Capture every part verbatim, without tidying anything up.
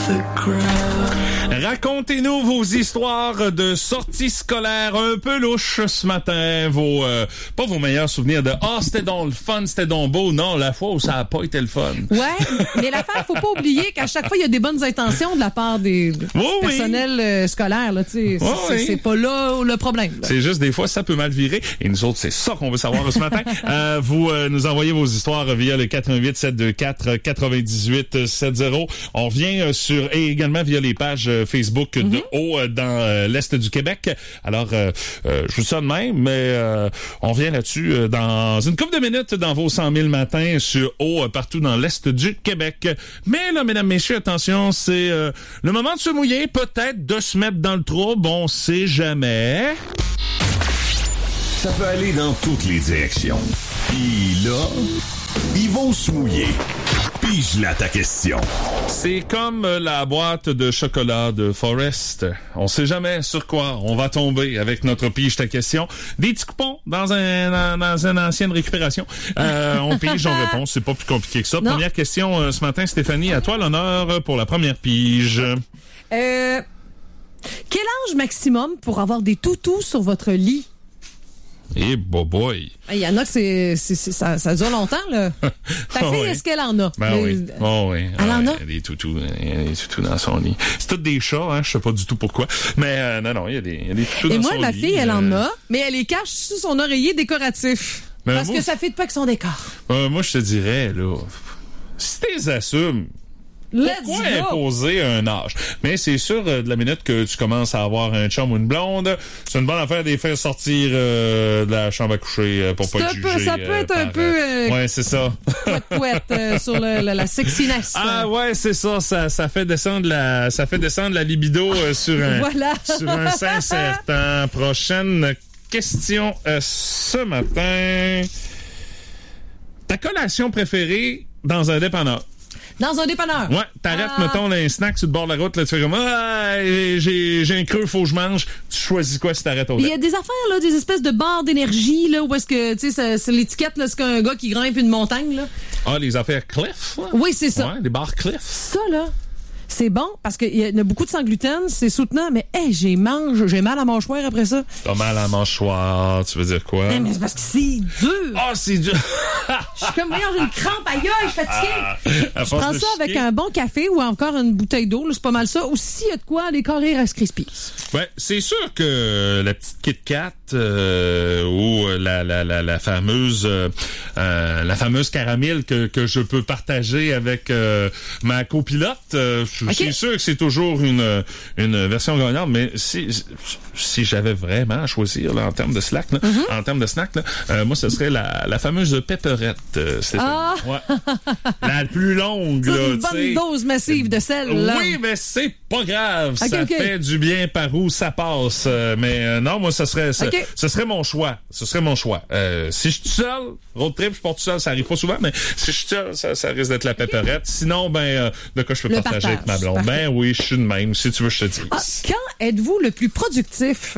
Racontez-nous vos histoires de sorties scolaires un peu louches ce matin. Vos, euh, pas vos meilleurs souvenirs de « Ah, oh, c'était donc le fun, c'était donc beau ». Non, la fois où ça n'a pas été le fun. Ouais, mais l'affaire, faut pas oublier qu'à chaque fois, il y a des bonnes intentions de la part des oui, personnels oui. Euh, scolaires. Là, c'est, oui, c'est, oui. c'est pas là le problème. Là. C'est juste des fois, ça peut mal virer. Et nous autres, c'est ça qu'on veut savoir ce matin. Euh, vous euh, nous envoyez vos histoires via le quatre un huit sept deux quatre neuf huit sept zéro. On revient euh, sur et également via les pages euh, Facebook mm-hmm. de haut euh, dans euh, l'Est du Québec. Alors, euh, euh, je vous dis ça de même, mais euh, on revient là-dessus euh, dans une couple de minutes dans vos cent mille matins sur haut euh, partout dans l'Est du Québec. Mais là, mesdames, messieurs, attention, c'est euh, le moment de se mouiller, peut-être de se mettre dans le trouble, on sait jamais. Ça peut aller dans toutes les directions. Puis là, ils vont se mouiller. Pige là ta question. C'est comme la boîte de chocolat de Forest. On sait jamais sur quoi on va tomber avec notre pige ta question. Des petits coupons dans un dans une ancienne récupération. Euh, on pige, on répond. C'est pas plus compliqué que ça. Non. Première question euh, ce matin, Stéphanie. À toi l'honneur pour la première pige. Euh, quel âge maximum pour avoir des toutous sur votre lit? Eh, boy. Il y en a que c'est, c'est, c'est ça, ça dure longtemps, là. Ta oh fille, oui. Est-ce qu'elle en a? Ben Les... oui. Oh oui. Elle ah, en a? Il y a des toutous, il y a des toutous dans son lit. C'est tous des chats, hein. Je sais pas du tout pourquoi. Mais, euh, non, non, il y a des, il y a des toutous Et dans moi, son lit. Et moi, ma fille, elle euh... en a, mais elle les cache sous son oreiller décoratif. Ben, parce moi, que ça fit pas avec son décor. Euh, moi, je te dirais, là, si t'es assumes, Let's pourquoi go. imposer un âge? Mais c'est sûr, euh, de la minute que tu commences à avoir un chum ou une blonde, c'est une bonne affaire de les faire sortir euh, de la chambre à coucher euh, pour c'est pas être peu, jugé. Ça peut euh, être par, un peu... Euh, ouais, c'est ça. Pouette-pouette euh, sur le, la, la sexiness. Ah ouais, c'est ça. Ça, ça fait descendre la, ça fait descendre la libido euh, sur un, voilà. sur un sincère temps. Prochaine question euh, ce matin. Ta collation préférée dans un dépanneur? Dans un dépanneur. Ouais, t'arrêtes, ah. mettons, un snack sur le bord de la route, là, tu fais comme, ah, j'ai, j'ai un creux, faut que je mange. Tu choisis quoi si t'arrêtes au Il y a des affaires, là, des espèces de barres d'énergie, là, où est-ce que, tu sais, c'est l'étiquette, là, c'est qu'un gars qui grimpe une montagne, là. Ah, les affaires Cliff, là? Oui, c'est ça. Ouais, des barres Cliff. Ça, là, c'est bon, parce qu'il y a beaucoup de sans gluten, c'est soutenant, mais, hey, j'ai mange, j'ai mal à mon mâchoire après ça. T'as mal à la mâchoire, tu veux dire quoi? Hey, mais c'est parce que c'est dur. Ah, oh, c'est dur. Je suis comme, voyons, j'ai une crampe, aïe, je suis fatiguée. Ah, je prends ça avec un bon café ou encore une bouteille d'eau, là, c'est pas mal ça. Ou s'il y a de quoi, les carrés Rice Krispies. Ouais, c'est sûr que la petite Kit Kat euh, ou la, la, la, la fameuse euh, euh, la fameuse caramel que, que je peux partager avec euh, ma copilote, euh, je okay. suis sûr que c'est toujours une, une version gagnante, mais si, si j'avais vraiment à choisir là, en termes de snack, là, mm-hmm. en termes de snack, là, euh, moi, ce serait la, la fameuse pepperette, euh, Stéphanie. Ah! Ouais. La plus longue. C'est là, une bonne t'sais. dose massive de sel. Là. Oui, mais c'est pas grave. Okay, ça okay. fait du bien par où ça passe. Euh, mais euh, non, moi, ce serait ce, okay. ce serait mon choix. Ce serait mon choix. Euh, si je suis tout seul, road trip, je pars tout seul, ça arrive pas souvent, mais si je suis tout seul, ça, ça risque d'être la pepperette. Sinon, ben, euh, de quoi je peux le partager partage. avec ma blonde? Parfait. Ben oui, je suis de même, si tu veux, je te dis. Ah, quand êtes-vous le plus productif?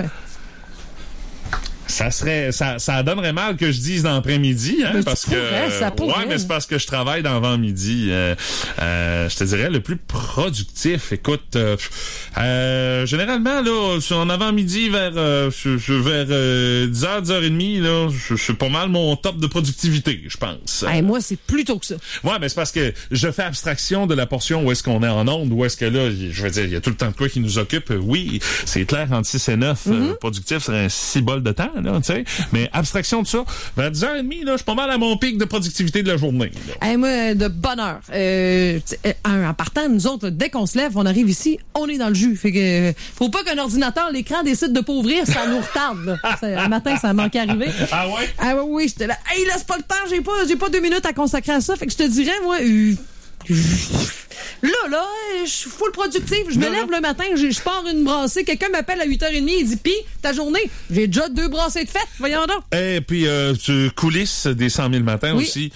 Ça serait, ça, ça donnerait mal que je dise dans l'après-midi, hein, mais parce pourrais, que, ça pourrait. ouais, mais c'est parce que je travaille dans l'avant-midi. Euh, euh, je te dirais le plus productif. Écoute, euh, euh, généralement là, en avant-midi vers, euh, je, je, vers euh, dix heures, dix heures trente, là, je, je suis pas mal mon top de productivité, je pense. Hey, moi, c'est plus tôt que ça. Ouais, mais c'est parce que je fais abstraction de la portion où est-ce qu'on est en onde, où est-ce que là, je veux dire, il y a tout le temps de quoi qui nous occupe. Oui, c'est clair, entre six et neuf, mm-hmm. euh, productif serait un six bol de temps. Là, tu sais, mais abstraction de ça, vers dix heures trente, là, je suis pas mal à mon pic de productivité de la journée. Hey, moi, de bonne heure. Euh, en partant, nous autres, dès qu'on se lève, on arrive ici, on est dans le jus. Fait que faut pas qu'un ordinateur, l'écran décide de pas ouvrir, ça nous retarde. Là. Ça, un matin, ça manquait arrivé. Ah ouais? Ah oui, oui, j'étais là. Hey, là, c'est pas le temps, j'ai pas, j'ai pas deux minutes à consacrer à ça. Fait que je te dirais, moi, euh, là, là, je suis full productif. Je me lève le matin, je, je pars une brassée. Quelqu'un m'appelle à huit heures trente, il dit, pis, ta journée, j'ai déjà deux brassées de fête. Voyons donc. Et puis, euh, tu coulisses des cent mille matins oui. aussi.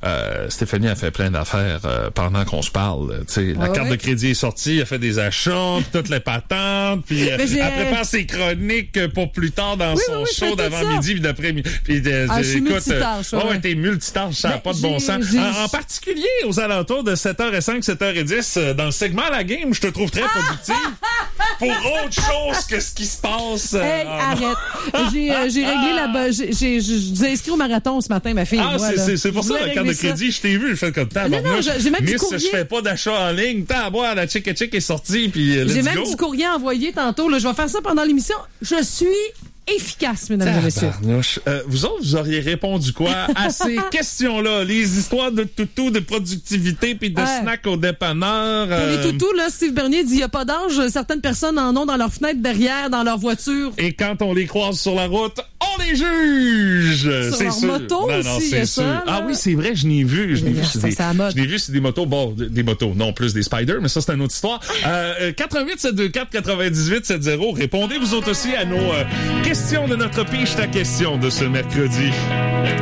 euh, Stéphanie a fait plein d'affaires euh, pendant qu'on se parle. Tu sais, la ah carte ouais? de crédit est sortie, elle a fait des achats, puis toutes les patentes, puis euh, elle prépare ses chroniques pour plus tard dans oui, son oui, oui, show d'avant-midi puis d'après-midi. Puis euh, ah, je suis écoute, multitâche. euh, Ouais, ouais, t'es multitâche, ça n'a ben, pas de bon sens. En, en particulier aux alentours de sept heures cinq, sept heures dix, dans le segment La Game, je te trouve très productive pour autre chose que ce qui se passe. Hey, euh, arrête. J'ai, euh, j'ai réglé la... J'ai, j'ai, je vous ai inscrit au marathon ce matin, ma fille. Ah, moi, c'est, là. c'est, c'est pour Je ça, voulais la carte de régler ça. crédit, je t'ai vu, je fais comme ça. Non, non, j'ai même du Miss, courrier. je fais pas d'achat en ligne. T'as à boire, la chick chick est sortie, puis let's J'ai même go. du courrier envoyé tantôt. Là. Je vais faire ça pendant l'émission. Je suis efficace, mesdames et messieurs. Euh, vous autres, vous auriez répondu quoi à ces questions-là? Les histoires de toutou, de productivité, puis de ouais. snacks au dépanneur. Pour euh... les toutous, là, Steve Bernier dit il n'y a pas d'âge. Certaines personnes en ont dans leur fenêtre derrière, dans leur voiture. Et quand on les croise sur la route, on les juge! Sur c'est leur sûr. moto non, aussi, non, il y c'est a sûr. ça, Ah oui, c'est vrai, je n'ai vu. Je n'ai vu, ça, sur c'est des, à la mode. je n'ai vu sur des motos, bon, des motos, non plus des Spiders, mais ça, c'est une autre histoire. Euh, quatre-vingt-huit sept deux quatre quatre-vingt-dix-huit soixante. Répondez vous autres aussi à nos euh, questions de notre Piche ta question de ce mercredi.